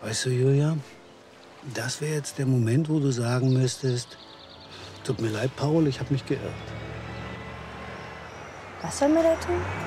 Weißt du, Julia, das wäre jetzt der Moment, wo du sagen müsstest, tut mir leid, Paul, ich habe mich geirrt. Was soll mir da tun?